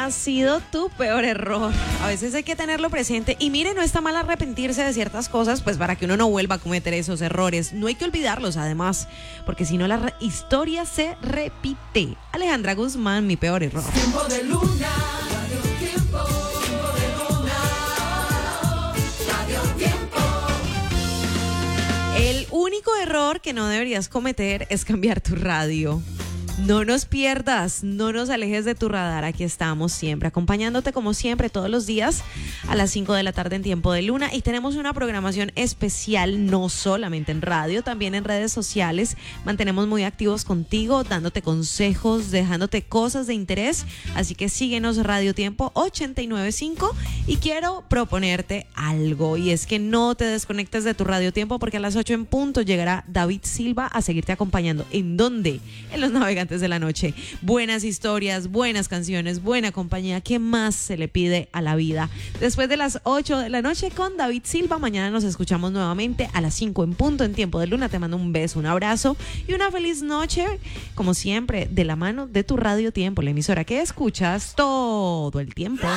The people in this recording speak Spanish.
ha sido tu peor error? A veces hay que tenerlo presente y mire, no está mal arrepentirse de ciertas cosas, pues para que uno no vuelva a cometer esos errores. No hay que olvidarlos además, porque si no la historia se repite. Alejandra Guzmán, mi peor error. Tiempo de luna, tiempo de luna, radio tiempo. El único error que no deberías cometer es cambiar tu radio. No nos pierdas, no nos alejes de tu radar. Aquí estamos siempre, acompañándote como siempre todos los días a las 5 de la tarde en Tiempo de Luna. Y tenemos una programación especial, no solamente en radio, también en redes sociales. Mantenemos muy activos contigo, dándote consejos, dejándote cosas de interés. Así que síguenos, Radio Tiempo 895. Y quiero proponerte algo, y es que no te desconectes de tu Radio Tiempo, porque a las 8 en punto llegará David Silva a seguirte acompañando. ¿En dónde? En Los Navegantes de la Noche. Buenas historias, buenas canciones, buena compañía. ¿Qué más se le pide a la vida? Después de las 8 de la noche con David Silva. Mañana nos escuchamos nuevamente a las 5 en punto en Tiempo de Luna. Te mando un beso, un abrazo y una feliz noche, como siempre, de la mano de tu Radio Tiempo, la emisora que escuchas todo el tiempo.